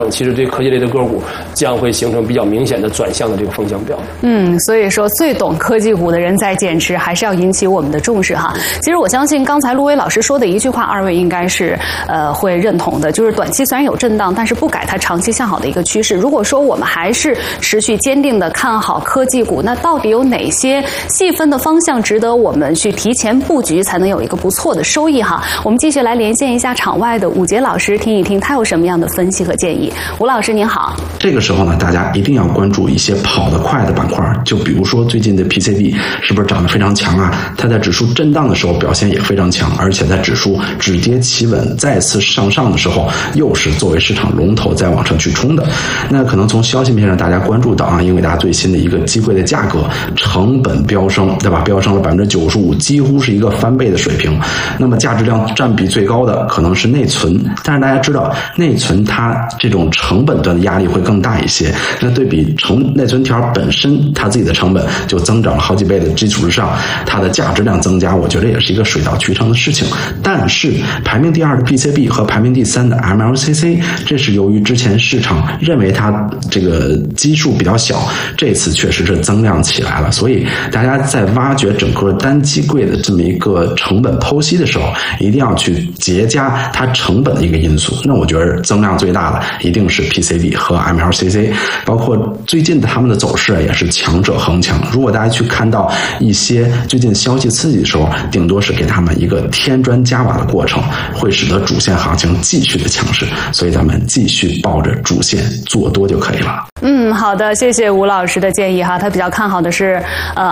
其实对科技类的个股将会形成比较明显的转向的这个风向标。 所以说最懂科技股的人在减持，还是要引起我们的重视哈。其实我相信刚才陆威老师说的一句话，二位应该是会认同的，就是短期虽然有震荡，但是不改它长期向好的一个趋势。如果说我们还是持续坚定的看好科技股，那到底有哪些细分的方向值得我们去提前布局，才能有一个不错的收益哈？我们继续来连线一下场外的武杰老师，听一听他有什么样的分析和建议。吴老师您好。 这个时候呢，大家一定要关注一些跑得快的板块，就比如说最近的 PCB 是不是涨得非常强啊？它在指数震荡的时候表现也非常强，而且在指数止跌企稳再次向上的时候，又是作为市场龙头在往上去冲的。那可能从消息面上大家关注到啊，英伟达最新的一个机会的价格成本飙升，对吧？飙升了95%，几乎是一个翻倍的水平。那么价值量占比最高的可能是内存，但是大家知道内存它这种成本端的压力会更大一些，那对比内存条本身它自己的成本就增长了好几倍的基础之上，它的价值量增加，我觉得也是一个水到渠成的事情。但是排名第2的 PCB 和排名第3的 MLCC， 这是由于之前市场认为它这个基数比较小，这次确实是增量起来了，所以大家在挖掘整个单机柜的这么一个成本剖析的时候，一定要去结加它成本的一个因素。那我觉得增量最大的一定是 PCB 和 MLCC， 包括最近的他们的走势也是强者恒强。如果大家去看到一些最近消息刺激的时候，顶多是给他们一个添砖加瓦的过程，会使得主线行情继续的强势，所以咱们继续抱着主线做多就可以了。 好的，谢谢吴老师的建议哈。他比较看好的是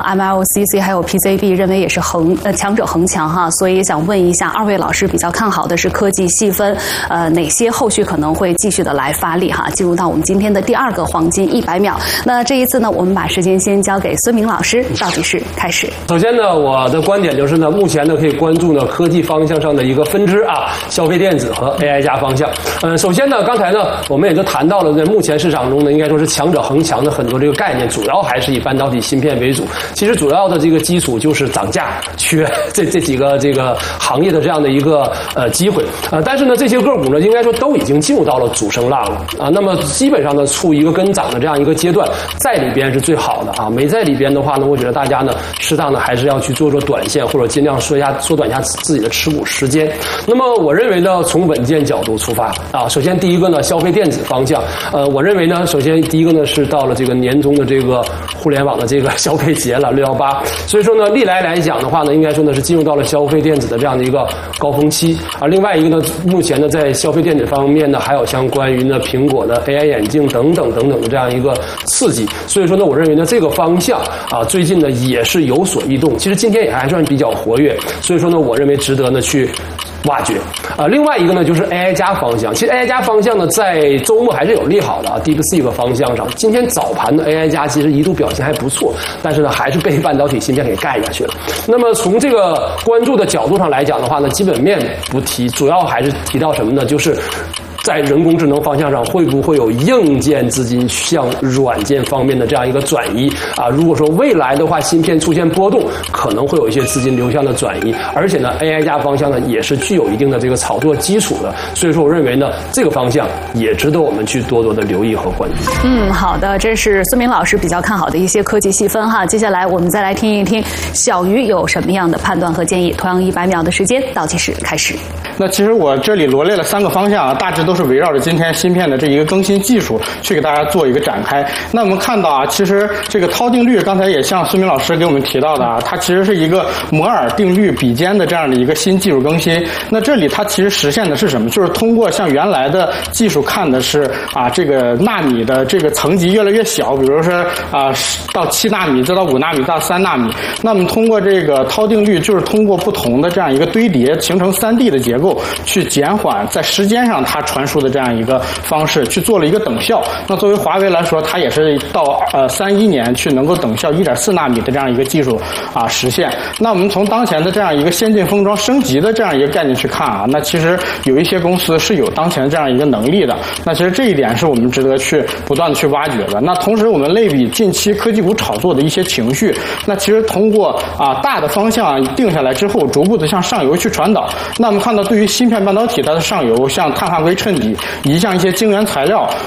MLCC 还有 PCB， 认为也是强者恒强哈。所以想问一下二位老师，比较看好的是科技细分哪些后续可能会继续的来发力哈？进入到我们今天的第2个黄金100秒。那这一次呢，我们把时间先交给孙明老师，倒计时开始。 首先呢，我的观点就是呢，目前呢可以关注呢科技方向上的一个分支啊，消费电子和 AI 加方向。首先呢，刚才呢我们也就谈到了，在目前市场中呢，应该说是强者恒强的很多这个概念，主要还是以半导体芯片为主。其实主要的这个基础就是涨价、缺这几个这个行业的这样的一个机会但是呢，这些个股呢，应该说都已经进入到了主升浪了啊。那么基本上呢，处一个跟涨的这样一个阶段，在里边是最好的啊。没在里边的话呢，我觉得大家呢，适当的还是要去做短线，或者尽量缩短一下自己的持股时间。那么我认为呢，从稳健角度出发啊，首先第一个呢，消费电子方向，我认为呢，首先第一个呢是到了这个年终的这个互联网的这个消费节了，618，所以说呢，历来来讲的话呢，应该说呢是进入到了消费电子的这样的一个高峰期啊。另外一个呢，目前呢在消费电子方面呢，还有相关于呢苹果的 AI 眼镜等等的这样一个刺激，所以说呢，我认为呢这个方向啊，最近呢也是有所异动，其实今天也还算比较活跃，所以说呢，我认为值得呢去挖掘另外一个呢就是 AI 加方向，其实 AI 加方向呢在周末还是有利好的啊 ，DeepSeek 方向上，今天早盘的 AI 加其实一度表现还不错，但是呢还是被半导体芯片给盖下去了。那么从这个关注的角度上来讲的话呢，基本面不提，主要还是提到什么呢？就是在人工智能方向上，会不会有硬件资金向软件方面的这样一个转移啊？如果说未来的话，芯片出现波动，可能会有一些资金流向的转移，而且呢 ，AI 加方向呢也是具有一定的这个炒作基础的，所以说我认为呢，这个方向也值得我们去多的留意和关注。 好的，这是孙明老师比较看好的一些科技细分哈。接下来我们再来听一听小鱼有什么样的判断和建议。同样100秒的时间，倒计时开始。 那其实我这里罗列了3个方向啊，大致都是围绕着今天芯片的这一个更新技术去给大家做一个展开。那我们看到啊，其实这个涛定律刚才也像孙明老师给我们提到的啊，它其实是一个摩尔定律比肩的这样的一个新技术更新。那这里它其实实现的是什么？就是通过像原来的技术看的是啊，这个纳米的这个层级越来越小，比如说啊到7纳米，再到5纳米，到3纳米。那么通过这个涛定律，就是通过不同的这样一个堆叠，形成3D 的结构，去减缓在时间上它传输的这样一个方式，去做了一个等效。那作为华为来说，它也是到31年去能够等效1.4纳米的这样一个技术啊实现。那我们从当前的这样一个先进封装升级的这样一个概念去看啊，那其实有一些公司是有当前这样一个能力的。那其实这一点是我们值得去不断的去挖掘的。那同时我们类比近期科技股炒作的一些情绪，那其实通过大的方向定下来之后，逐步的向上游去传导。那我们看到对于芯片半导体它的上游，像碳化硅衬底移向一些晶圆材料，